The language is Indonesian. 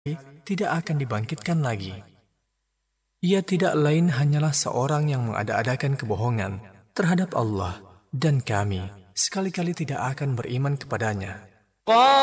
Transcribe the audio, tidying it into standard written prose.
tidak akan dibangkitkan lagi. Ia tidak lain hanyalah seorang yang mengada-adakan kebohongan terhadap Allah, dan kami sekali-kali tidak akan beriman kepadanya.